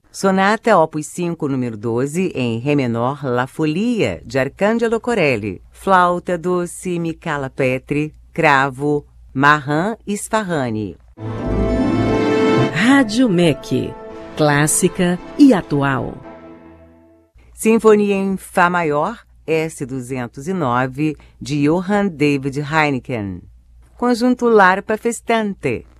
Sonata Opus 5, número 12, em Ré menor, La Folia, de Arcangelo Corelli. Flauta doce, Michala Petri. Cravo, Marin Isfahani. Rádio MEC, clássica e atual. Sinfonia em Fá maior, S209, de Johann David Heineken. Conjunto Larpa Festante,